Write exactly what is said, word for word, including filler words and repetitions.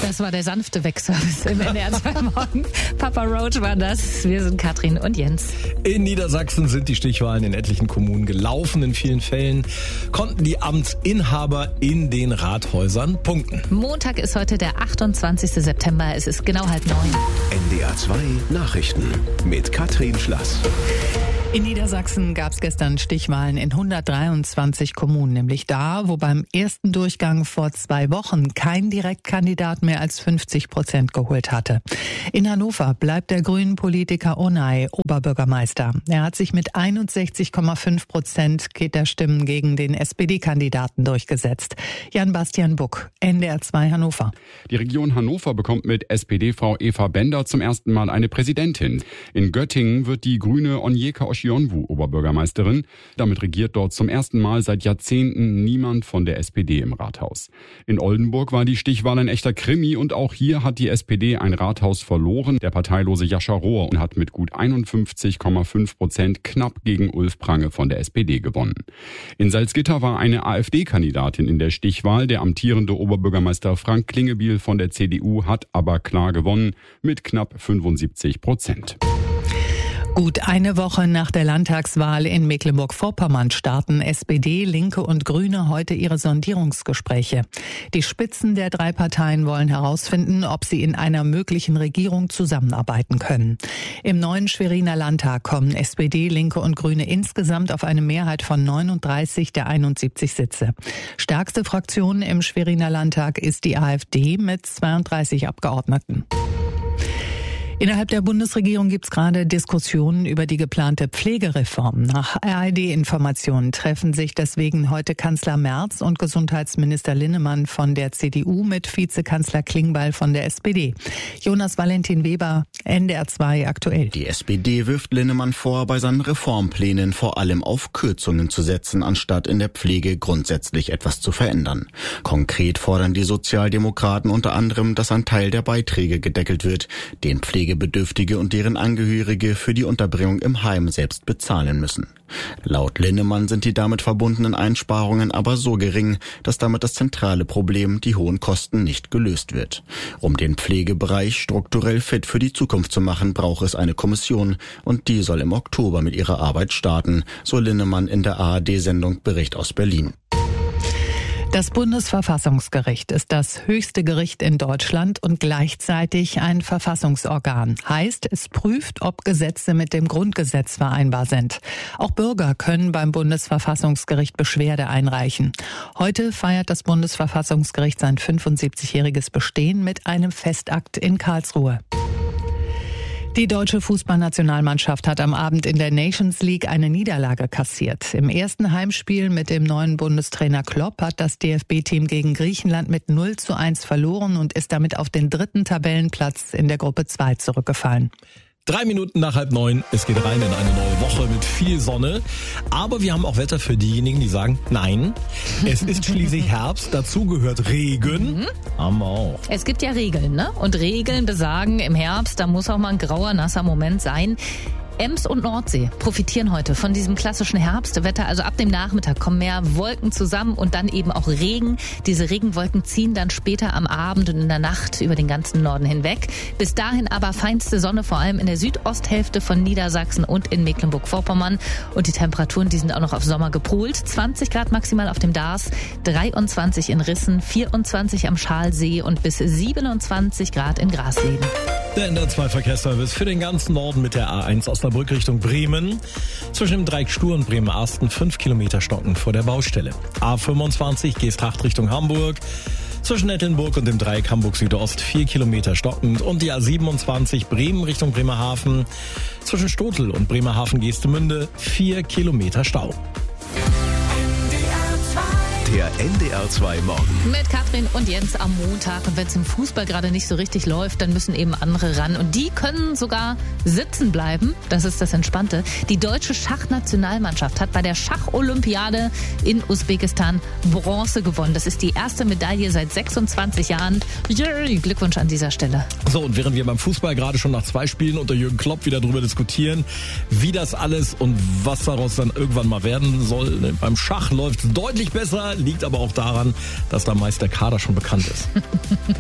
Das war der sanfte Wegservice im N D R zwei Morgen. Papa Roach war das. Wir sind Katrin und Jens. In Niedersachsen sind die Stichwahlen in etlichen Kommunen gelaufen. In vielen Fällen konnten die Amtsinhaber in den Rathäusern punkten. Montag ist heute der achtundzwanzigste September. Es ist genau halb neun. N D R zwei Nachrichten mit Katrin Schlass. In Niedersachsen gab es gestern Stichwahlen in hundertdreiundzwanzig Kommunen, nämlich da, wo beim ersten Durchgang vor zwei Wochen kein Direktkandidat mehr als fünfzig Prozent geholt hatte. In Hannover bleibt der grünen Politiker Onay Oberbürgermeister. Er hat sich mit einundsechzig Komma fünf Prozent der Stimmen gegen den S P D-Kandidaten durchgesetzt. Jan-Bastian Buck, N D R zwei Hannover. Die Region Hannover bekommt mit S P D-Frau Eva Bender zum ersten Mal eine Präsidentin. In Göttingen wird die grüne Onyeka Osionwu Oberbürgermeisterin. Damit regiert dort zum ersten Mal seit Jahrzehnten niemand von der S P D im Rathaus. In Oldenburg war die Stichwahl ein echter Krimi und auch hier hat die S P D ein Rathaus verloren. Der parteilose Jascha Rohr hat mit gut einundfünfzig Komma fünf Prozent knapp gegen Ulf Prange von der S P D gewonnen. In Salzgitter war eine AfD-Kandidatin in der Stichwahl. Der amtierende Oberbürgermeister Frank Klingebiel von der C D U hat aber klar gewonnen mit knapp fünfundsiebzig Prozent. Gut eine Woche nach der Landtagswahl in Mecklenburg-Vorpommern starten S P D, Linke und Grüne heute ihre Sondierungsgespräche. Die Spitzen der drei Parteien wollen herausfinden, ob sie in einer möglichen Regierung zusammenarbeiten können. Im neuen Schweriner Landtag kommen S P D, Linke und Grüne insgesamt auf eine Mehrheit von neununddreißig der einundsiebzig Sitze. Stärkste Fraktion im Schweriner Landtag ist die AfD mit zweiunddreißig Abgeordneten. Innerhalb der Bundesregierung gibt es gerade Diskussionen über die geplante Pflegereform. Nach R A D-Informationen treffen sich deswegen heute Kanzler Merz und Gesundheitsminister Linnemann von der C D U mit Vizekanzler Klingbeil von der S P D. Jonas Valentin Weber, N D R zwei aktuell. Die S P D wirft Linnemann vor, bei seinen Reformplänen vor allem auf Kürzungen zu setzen, anstatt in der Pflege grundsätzlich etwas zu verändern. Konkret fordern die Sozialdemokraten unter anderem, dass ein Teil der Beiträge gedeckelt wird, den Pflege Bedürftige und deren Angehörige für die Unterbringung im Heim selbst bezahlen müssen. Laut Linnemann sind die damit verbundenen Einsparungen aber so gering, dass damit das zentrale Problem, die hohen Kosten, nicht gelöst wird. Um den Pflegebereich strukturell fit für die Zukunft zu machen, braucht es eine Kommission und die soll im Oktober mit ihrer Arbeit starten, so Linnemann in der A R D-Sendung Bericht aus Berlin. Das Bundesverfassungsgericht ist das höchste Gericht in Deutschland und gleichzeitig ein Verfassungsorgan. Heißt, es prüft, ob Gesetze mit dem Grundgesetz vereinbar sind. Auch Bürger können beim Bundesverfassungsgericht Beschwerde einreichen. Heute feiert das Bundesverfassungsgericht sein fünfundsiebzigjähriges Bestehen mit einem Festakt in Karlsruhe. Die deutsche Fußballnationalmannschaft hat am Abend in der Nations League eine Niederlage kassiert. Im ersten Heimspiel mit dem neuen Bundestrainer Klopp hat das D F B-Team gegen Griechenland mit null zu eins verloren und ist damit auf den dritten Tabellenplatz in der Gruppe zwei zurückgefallen. Drei Minuten nach halb neun, es geht rein in eine neue Woche mit viel Sonne. Aber wir haben auch Wetter für diejenigen, die sagen, nein, es ist schließlich Herbst, dazu gehört Regen. Mhm. Haben wir auch. Es gibt ja Regeln, ne? Und Regeln besagen, im Herbst, da muss auch mal ein grauer, nasser Moment sein. Ems und Nordsee profitieren heute von diesem klassischen Herbstwetter. Also ab dem Nachmittag kommen mehr Wolken zusammen und dann eben auch Regen. Diese Regenwolken ziehen dann später am Abend und in der Nacht über den ganzen Norden hinweg. Bis dahin aber feinste Sonne, vor allem in der Südosthälfte von Niedersachsen und in Mecklenburg-Vorpommern. Und die Temperaturen, die sind auch noch auf Sommer gepolt. zwanzig Grad maximal auf dem Dars, dreiundzwanzig in Rissen, vierundzwanzig am Schalsee und bis siebenundzwanzig Grad in Grasleden. Der N D R zwei Verkehrsservice für den ganzen Norden mit der A eins Osnabrück Richtung Bremen. Zwischen dem Dreieck Stur und Bremen-Arsten fünf Kilometer stockend vor der Baustelle. A fünfundzwanzig Geesthacht Richtung Hamburg. Zwischen Nettelnburg und dem Dreieck Hamburg Südost vier Kilometer stockend. Und die A siebenundzwanzig Bremen Richtung Bremerhaven. Zwischen Stotel und Bremerhaven-Geestemünde vier Kilometer Stau. Der N D R zwei Morgen. Mit Katrin und Jens am Montag. Und wenn es im Fußball gerade nicht so richtig läuft, dann müssen eben andere ran. Und die können sogar sitzen bleiben. Das ist das Entspannte. Die deutsche Schachnationalmannschaft hat bei der Schacholympiade in Usbekistan Bronze gewonnen. Das ist die erste Medaille seit sechsundzwanzig Jahren. Yay, Glückwunsch an dieser Stelle. So, und während wir beim Fußball gerade schon nach zwei Spielen unter Jürgen Klopp wieder darüber diskutieren, wie das alles und was daraus dann irgendwann mal werden soll, ne? Beim Schach läuft es deutlich besser. Liegt aber auch daran, dass da meist der Kader schon bekannt ist.